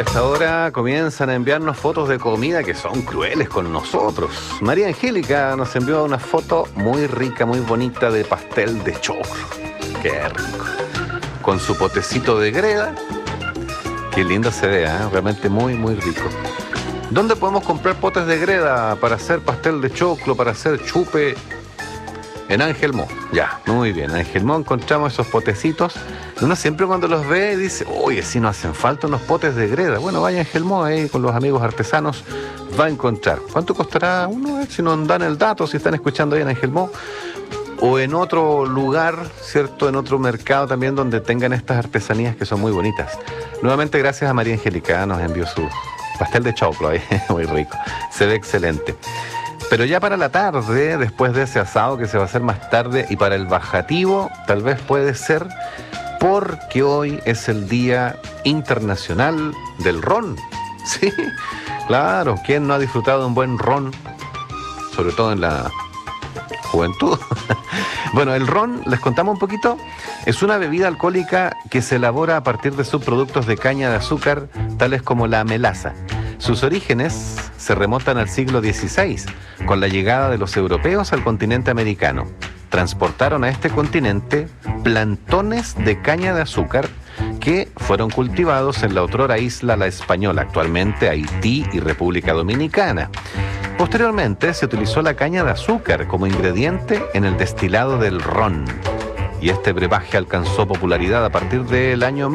esta hora comienzan a enviarnos fotos de comida que son crueles con nosotros. María Angélica nos envió una foto muy rica, muy bonita de pastel de choclo. Qué rico. Con su potecito de greda. Qué lindo se ve, ¿eh? Realmente muy, muy rico. ¿Dónde podemos comprar potes de greda para hacer pastel de choclo, para hacer chupe? En Ángel Mo. Ya, muy bien. En Ángel Mo encontramos esos potecitos. Uno siempre cuando los ve dice, oye, si nos hacen falta unos potes de greda. Bueno, vaya a Ángel Mo ahí con los amigos artesanos, va a encontrar. ¿Cuánto costará uno? Si nos dan el dato, si están escuchando ahí en Ángel Mo. O en otro lugar, ¿cierto? En otro mercado también donde tengan estas artesanías que son muy bonitas. Nuevamente gracias a María Angélica, nos envió su pastel de choclo ahí, muy rico. Se ve excelente. Pero ya para la tarde, después de ese asado que se va a hacer más tarde, y para el bajativo, tal vez puede ser porque hoy es el Día Internacional del Ron. Sí, claro, ¿quién no ha disfrutado de un buen ron? Sobre todo en la juventud. Bueno, el ron, les contamos un poquito, es una bebida alcohólica que se elabora a partir de subproductos de caña de azúcar, tales como la melaza. Sus orígenes se remontan al siglo XVI, con la llegada de los europeos al continente americano. Transportaron a este continente plantones de caña de azúcar que fueron cultivados en la otrora isla La Española, actualmente Haití y República Dominicana. Posteriormente se utilizó la caña de azúcar como ingrediente en el destilado del ron. Y este brebaje alcanzó popularidad a partir del año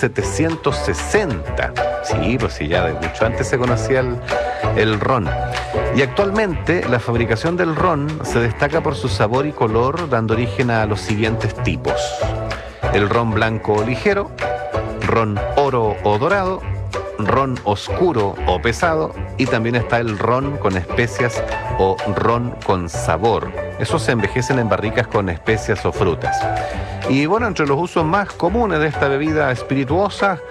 1760. Sí, pues sí, ya de mucho antes se conocía el ron. Y actualmente la fabricación del ron se destaca por su sabor y color, dando origen a los siguientes tipos: el ron blanco o ligero, ron oro o dorado, ron oscuro o pesado, y también está el ron con especias o ron con sabor. Esos se envejecen en barricas con especias o frutas. Y bueno, entre los usos más comunes de esta bebida espirituosa